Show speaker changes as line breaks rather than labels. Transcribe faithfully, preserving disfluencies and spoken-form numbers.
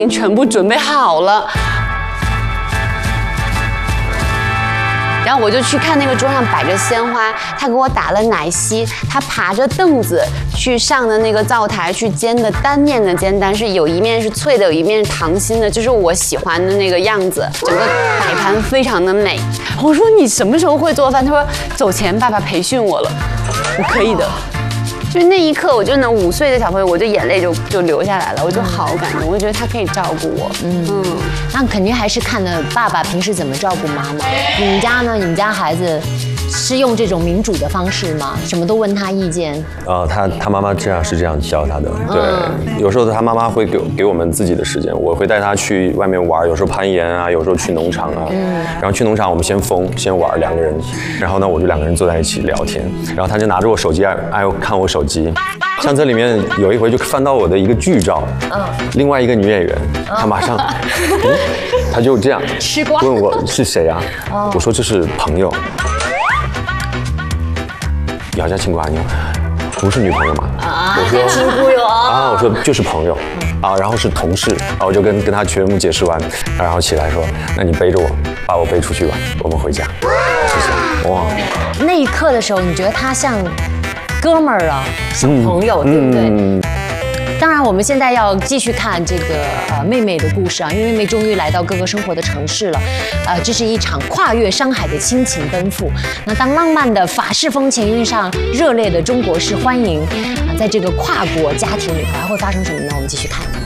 已经全部准备好了。然后我就去看那个桌上摆着鲜花，他给我打了奶昔，他爬着凳子去上的那个灶台去煎的单面的煎蛋，是有一面是脆的，有一面是溏心的，就是我喜欢的那个样子，整个摆盘非常的美。我说你什么时候会做饭？他说走前爸爸培训我了，我可以的。就是那一刻，我就能五岁的小朋友，我就眼泪就就流下来了，我就好感动，我就觉得他可以照顾我。嗯嗯，
那肯定还是看了爸爸平时怎么照顾妈妈。你们家呢？你们家孩子是用这种民主的方式吗？什么都问他意见？
呃，他他妈妈这样是这样教他的。对，嗯、有时候他妈妈会给给我们自己的时间，我会带他去外面玩，有时候攀岩啊，有时候去农场啊。嗯。然后去农场，我们先疯，先玩两个人，然后呢，我就两个人坐在一起聊天，然后他就拿着我手机爱爱看我手机。像这里面有一回就翻到我的一个剧照，嗯，另外一个女演员，她马上，嗯，她就这样问我是谁啊？我说这是朋友。姚家亲姑阿妞，不是女朋友吗？啊，我说
亲姑哟
啊，我说就是朋友，啊，然后是同事，啊，我就跟跟她全部解释完，然后起来说，那你背着我，把我背出去吧，我们回家，谢谢。哇，
那一刻的时候，你觉得他像哥们儿啊，像朋友，嗯、对不对？嗯、当然，我们现在要继续看这个呃妹妹的故事啊，因为妹妹终于来到哥哥生活的城市了，呃，这是一场跨越山海的亲情奔赴。那当浪漫的法式风情遇上热烈的中国式欢迎，啊、呃，在这个跨国家庭里头还会发生什么呢？我们继续看。